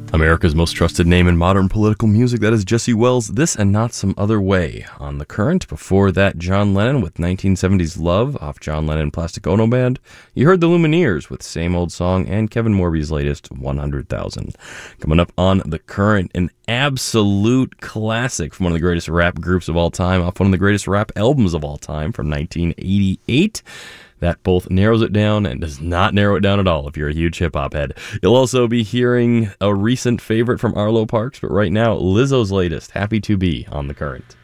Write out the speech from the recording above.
America's most trusted name in modern political music, that is Jesse Wells, This and Not Some Other Way on The Current. Before that, John Lennon with 1970's Love off John Lennon Plastic Ono Band. You heard the Lumineers with Same Old Song and Kevin Morby's latest 100,000. Coming up on The Current, an absolute classic from one of the greatest rap groups of all time, off one of the greatest rap albums of all time from 1988. That both narrows it down and does not narrow it down at all if you're a huge hip-hop head. You'll also be hearing a recent favorite from Arlo Parks, but right now, Lizzo's latest, Happy to Be, on The Current.